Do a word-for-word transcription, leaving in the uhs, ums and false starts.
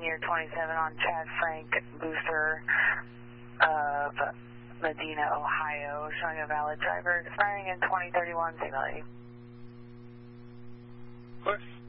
Year twenty-seven on Chad Frank, booster of Medina, Ohio, showing a valid driver expiring in twenty thirty-one, signal eighty. Of course.